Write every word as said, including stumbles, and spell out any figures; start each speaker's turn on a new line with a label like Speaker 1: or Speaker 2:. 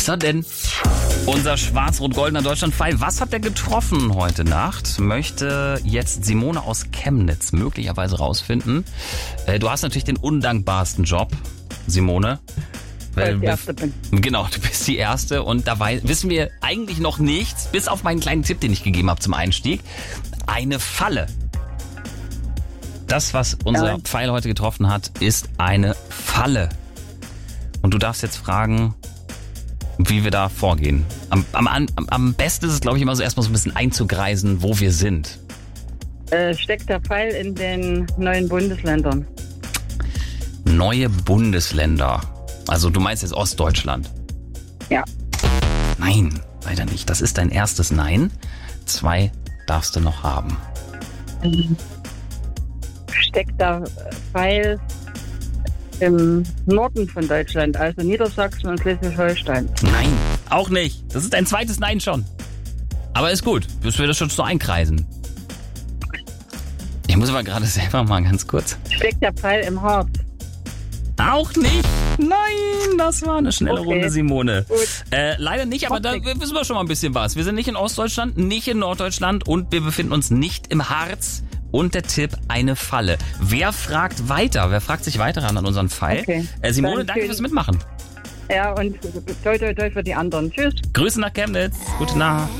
Speaker 1: ist er denn? Unser schwarz-rot-goldener Deutschlandpfeil. Was hat er getroffen heute Nacht? Möchte jetzt Simone aus Chemnitz möglicherweise rausfinden. Äh, du hast natürlich den undankbarsten Job, Simone.
Speaker 2: Weil ich die Erste bin.
Speaker 1: Genau, du bist die Erste und dabei wissen wir eigentlich noch nichts, bis auf meinen kleinen Tipp, den ich gegeben habe zum Einstieg. Eine Falle. Das, was unser
Speaker 2: Ja.
Speaker 1: Pfeil heute getroffen hat, ist eine Falle. Und du darfst jetzt fragen, wie wir da vorgehen. Am, am, am, am besten ist es, glaube ich, immer so erstmal so ein bisschen einzugreisen, wo wir sind.
Speaker 2: Äh, steckt der Pfeil in den neuen Bundesländern?
Speaker 1: Neue Bundesländer. Also du meinst jetzt Ostdeutschland?
Speaker 2: Ja.
Speaker 1: Nein, leider nicht. Das ist dein erstes Nein. Zwei darfst du noch haben.
Speaker 2: Steckt der Pfeil im Norden von Deutschland, also Niedersachsen und Schleswig-Holstein?
Speaker 1: Nein, auch nicht. Das ist ein zweites Nein schon. Aber ist gut, bis wir das schon so einkreisen. Ich muss aber gerade selber mal ganz kurz.
Speaker 2: Steckt der Pfeil im Harz?
Speaker 1: Auch nicht. Nein, das war eine schnelle
Speaker 2: Okay.
Speaker 1: Runde, Simone.
Speaker 2: Gut.
Speaker 1: Äh, leider nicht, aber da
Speaker 2: Trotzdem.
Speaker 1: wissen wir schon mal ein bisschen was. Wir sind nicht in Ostdeutschland, nicht in Norddeutschland und wir befinden uns nicht im Harz. Und der Tipp, eine Falle. Wer fragt weiter? Wer fragt sich weiter an, an unseren Pfeil?
Speaker 2: Okay.
Speaker 1: Äh, Simone,
Speaker 2: Dann
Speaker 1: danke
Speaker 2: schön.
Speaker 1: fürs Mitmachen.
Speaker 2: Ja, und toi toi toi für die anderen. Tschüss.
Speaker 1: Grüße nach Chemnitz. Gute Nacht.